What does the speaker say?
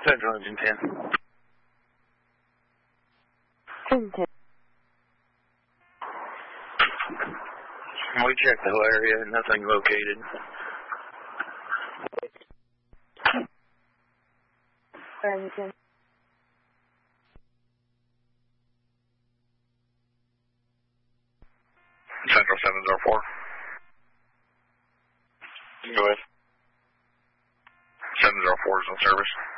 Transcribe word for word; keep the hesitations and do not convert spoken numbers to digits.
Central Engine ten. ten ten. We checked the whole area, nothing located. Remington. Central seven zero four. Go ahead. seven zero four is in service.